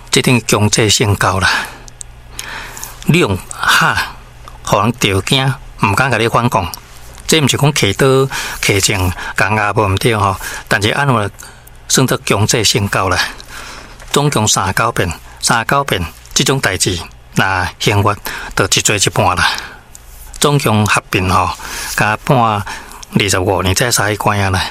这等于强制性交啦。你用吓，互人着惊，毋敢甲你反抗。这毋是讲客刀客情讲牙无毋对吼，但是安怎算作强制性交啦？总共39遍，39遍这种代志，那刑罚就一罪一半啦。总共合并吼，加判25年，再3关啊啦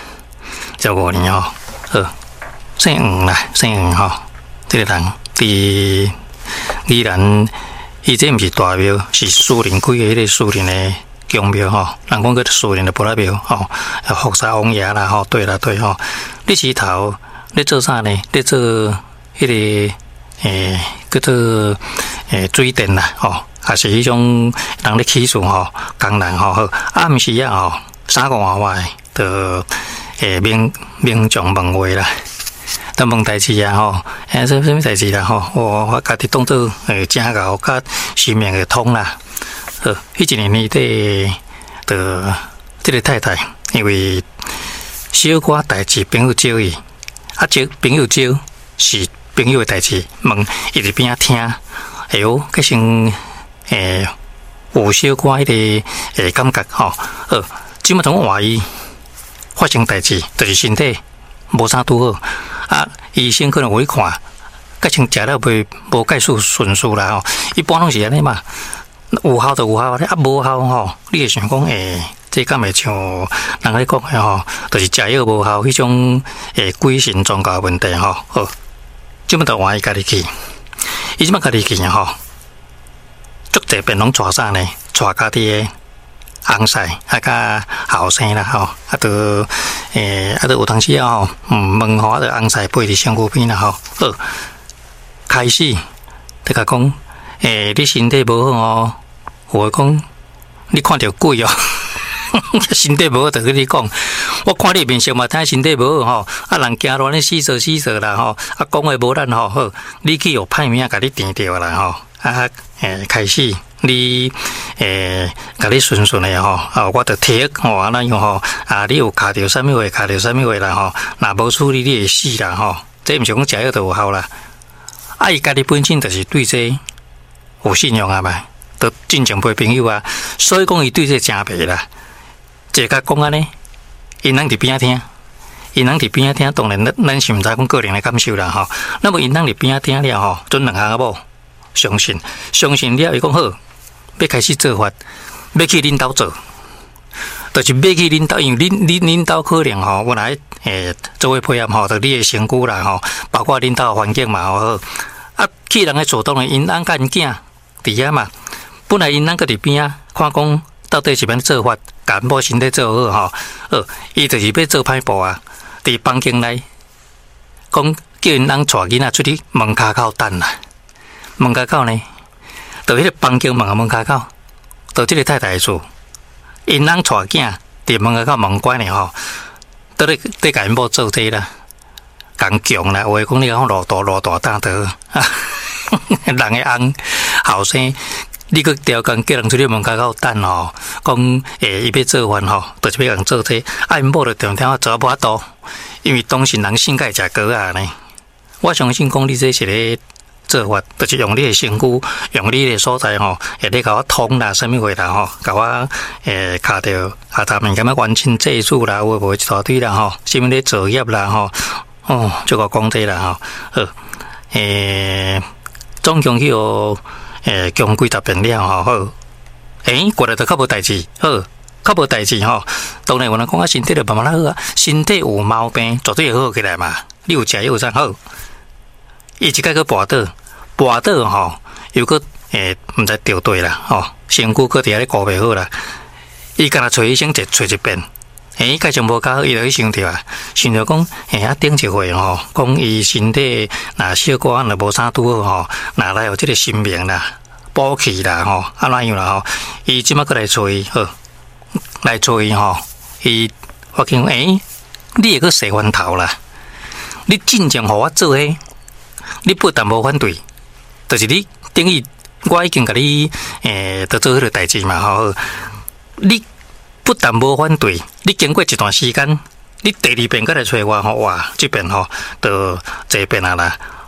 ，25年吼，姓黄啦，姓黄吼，这个人伫宜兰，伊这毋是大庙，是树林区的迄个树林的公庙吼，人讲叫树林的菩萨庙吼，福沙王爷啦吼，对啦对吼，你是头咧做啥呢？咧做迄个叫做水电啦吼，还是迄种人咧起厝吼，工人吼好，暗时啊吼，3个晚外就民众问话啦。当问代志啊吼，什么代志啦吼？我家己当做正搞甲心命会通啦。迄一年年底，这个太太因为小可代志朋友招伊，朋友招是朋友的代志，问伊伫边听，哎哟，佮先有小可迄个感觉吼。即么从怀疑发生代志，就是身体无啥拄好。医生可能会看，甲像食了无介顺序啦吼。一般拢是安尼嘛，有效就有效，无效吼，你会想讲这敢会像人咧讲的吼，就是食药无效迄种鬼神宗教问题吼。即么就换伊家己去，伊即么家己去吼，足济遍拢带啥呢？带家己的翁婿甲后生啦吼，都有当时啊吼，问吼，翁婿陪伫身躯边啦吼，开始就甲讲，你身体无好哦，有诶讲你看到鬼哦，身体无好就跟你讲，我看你面色嘛，睇身体无好吼，人行路咧死死啦吼，讲话无咱吼好，你去有歹名甲你定掉啦吼，开始。你甲你顺的吼，我着贴吼，安那样吼，你有卡着啥物话，卡着啥物话啦吼，若无处理你会死啦吼，这毋是讲食药就有效啦。伊家己本身就是对这有信仰啊嘛，都真正陪朋友啊，所以讲伊对这真白啦。一甲讲安尼，因人伫边仔听，因人伫边仔听，当然咱是毋知讲个人的感受啦吼。那么因人伫边仔听了吼，准两下某相信了，伊讲好。要开始做法，要去恁兜做，就是要去恁兜，因为恁兜可能吼，原来做伙配合吼，就你的身躯啦吼，包括恁兜环境嘛吼，去人个做当然因翁甲因囝伫遐嘛，本来因翁个伫边啊，看讲到底是要做法，甲某身体做好吼，伊就是要做歹步啊，伫房间内讲叫因翁带囡仔出去门骹口等啦，门骹口呢？到迄个房间门骹口，到即个太太厝，因翁带囝伫门骹口门关呢吼，倒咧甲因某做这啦，共强啦，话讲你讲偌大担得，人的翁后生，你去调工叫人出去门骹口等吼，讲伊要做饭吼，就是要人做这，因某就常常做无法度，因为当时人性该食果啊呢，我相信讲你这是咧。做法就是用你的身躯，用你的所在吼，会咧甲我通啦，什么话啦吼，甲我卡着他们咁样完成制度啦，有无一大堆啦吼，什么咧作业啦吼，就个讲这啦吼，总共去讲几十遍了吼，好，过来就较无代志，好，较无代志吼，当然有人讲身体就慢慢好啊，身体有毛病，绝对会好起来嘛，你有食药啥好。伊一个跋倒吼，又个毋知掉对啦吼，身躯个伫遐咧顾袂好啦。伊干那找医生找一遍，介绍无较好，伊就去想着啊，想着讲顶一回吼，讲伊身体若小可若无啥拄好吼，若来有即个心命啦、补气啦吼，安怎样啦吼，伊即马过来找伊好，来找伊吼，伊我讲你会个洗翻头啦，你真正互我做迄。你不但无反对，就是你等于我已经甲你都做迄个代志嘛吼。你不但无反对，你经过一段时间，你第二遍再来找我吼，哇，这边吼就这边啊啦，